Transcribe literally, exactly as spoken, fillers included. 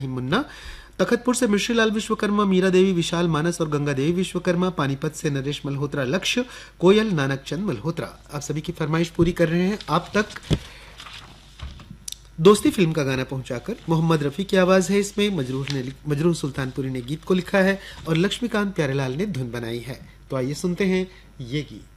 मुन्ना। तखतपुर से मिश्रीलाल विश्वकर्मा, मीरा देवी विशाल मानस और गंगा देवी विश्वकर्मा। पानीपत से नरेश मल्होत्रा, लक्ष्य, कोयल, नानक चंद मल्होत्रा। आप सभी की फरमाइश पूरी कर रहे हैं। आप तक दोस्ती फिल्म का गाना पहुंचाकर मोहम्मद रफी की आवाज है इसमें। मजरूर ने मजरूर सुल्तानपुरी ने गीत को लिखा है और लक्ष्मीकांत प्यारेलाल ने धुन बनाई है। तो आइए सुनते हैं ये गीत।